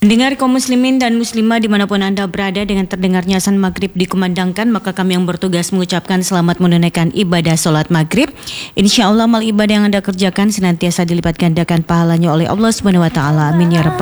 Pendengar kaum muslimin dan muslimah dimanapun Anda berada, dengan terdengarnya azan maghrib dikumandangkan, maka kami yang bertugas mengucapkan selamat menunaikan ibadah sholat maghrib. Insya Allah amal ibadah yang Anda kerjakan senantiasa dilipat gandakan pahalanya oleh Allah Subhanahu Wa Taala. Amin ya rabbal